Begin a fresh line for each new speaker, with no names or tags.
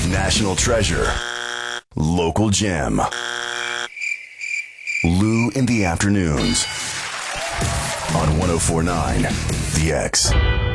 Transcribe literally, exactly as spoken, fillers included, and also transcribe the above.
National treasure. Local gem. Lou in the afternoons. On one oh four point nine The X.